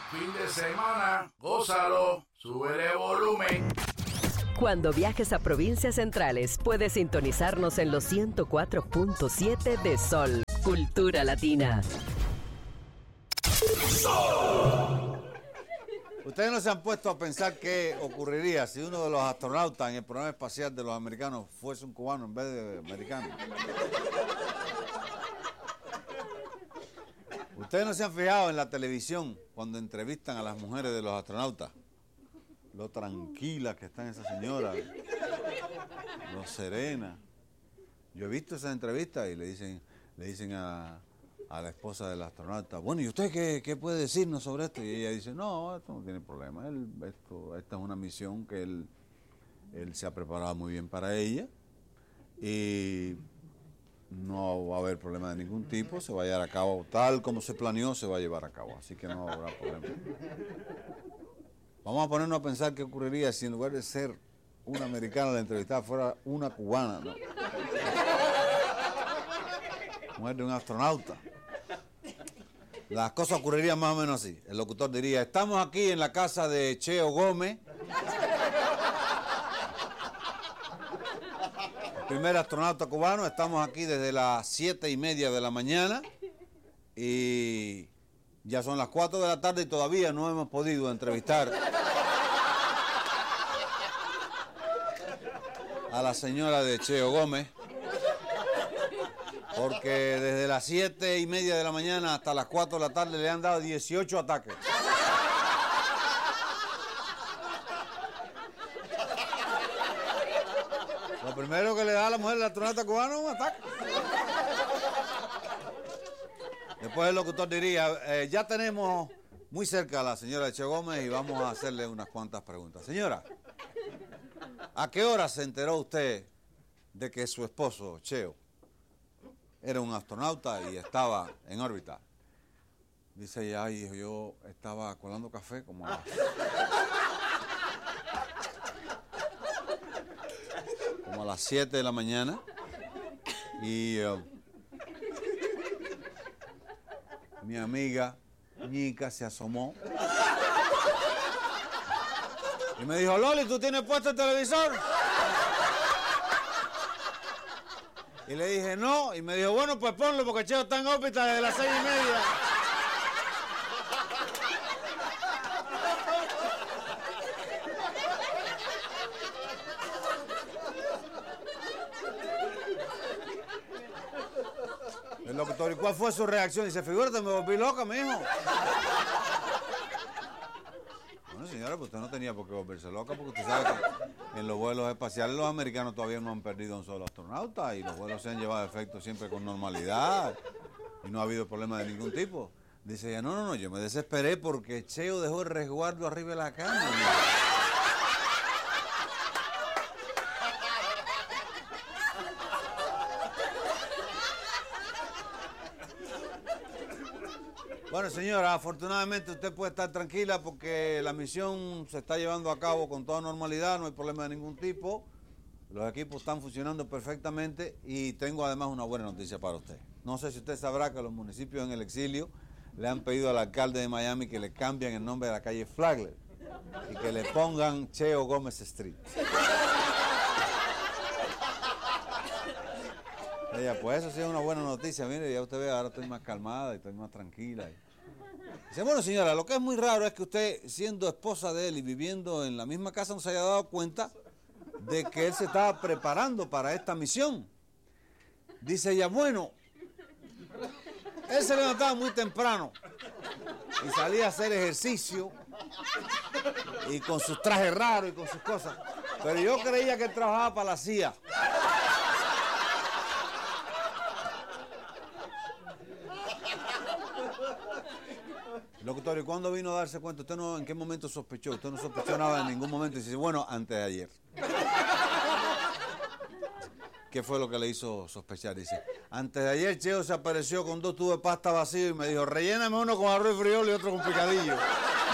fin de semana, gózalo, súbele volumen. Cuando viajes a provincias centrales, puedes sintonizarnos en los 104.7 de Sol, Cultura Latina. Ustedes no se han puesto a pensar qué ocurriría si uno de los astronautas en el programa espacial de los americanos fuese un cubano en vez de americano. Ustedes no se han fijado en la televisión cuando entrevistan a las mujeres de los astronautas, lo tranquila que están esas señoras, lo serena. Yo he visto esas entrevistas y le dicen a la esposa del astronauta, bueno, ¿y usted qué puede decirnos sobre esto? Y ella dice, no, esto no tiene problema, esta es una misión que él se ha preparado muy bien para ella y no va a haber problema de ningún tipo, se va a llevar a cabo tal como se planeó, se va a llevar a cabo, así que no habrá problema. Vamos a ponernos a pensar qué ocurriría si en lugar de ser una americana la entrevistada fuera una cubana, ¿no? Mujer de un astronauta. Las cosas ocurrirían más o menos así. El locutor diría, estamos aquí en la casa de Cheo Gómez, el primer astronauta cubano. Estamos aquí desde las 7:30 de la mañana y ya son las 4 de la tarde y todavía no hemos podido entrevistar a la señora de Cheo Gómez, porque desde las 7:30 de la mañana hasta las 4 de la tarde le han dado 18 ataques. Lo primero que le da a la mujer del astronauta cubano es un ataque. Después el locutor diría, ya tenemos muy cerca a la señora de Cheo Gómez y vamos a hacerle unas cuantas preguntas. Señora, ¿a qué hora se enteró usted de que su esposo, Cheo, era un astronauta y estaba en órbita? Dice ella, ay, yo estaba colando café como a las 7 de la mañana y mi amiga Ñica se asomó y me dijo, Loli, ¿tú tienes puesto el televisor? Y le dije, no, y me dijo, bueno, pues ponlo porque Cheo está en órbita desde las 6:30. El locutor, ¿y cuál fue su reacción? Dice, figúrate, me volví loca, mijo. Bueno, señora, pues usted no tenía por qué volverse loca, porque usted sabe que en los vuelos espaciales los americanos todavía no han perdido un solo astronauta y los vuelos se han llevado a efecto siempre con normalidad y no ha habido problema de ningún tipo. Dice ella, no, yo me desesperé porque Cheo dejó el resguardo arriba de la cama. Bueno, señora, afortunadamente usted puede estar tranquila porque la misión se está llevando a cabo con toda normalidad, no hay problema de ningún tipo. Los equipos están funcionando perfectamente y tengo además una buena noticia para usted. No sé si usted sabrá que los municipios en el exilio le han pedido al alcalde de Miami que le cambien el nombre de la calle Flagler y que le pongan Cheo Gómez Street. Ella, pues eso sí es una buena noticia, mire, ya usted ve, ahora estoy más calmada y estoy más tranquila. Dice, bueno, señora, lo que es muy raro es que usted, siendo esposa de él y viviendo en la misma casa, no se haya dado cuenta de que él se estaba preparando para esta misión. Dice ella, bueno, él se levantaba muy temprano y salía a hacer ejercicio y con sus trajes raros y con sus cosas, pero yo creía que él trabajaba para la CIA. Locutor, ¿y cuándo vino a darse cuenta? ¿Usted no, en qué momento sospechó? Usted no sospechó nada en ningún momento. Y dice, bueno, antes de ayer. ¿Qué fue lo que le hizo sospechar? Dice, antes de ayer Cheo se apareció con 2 tubos de pasta vacíos y me dijo, relléname uno con arroz y frijoles y otro con picadillo.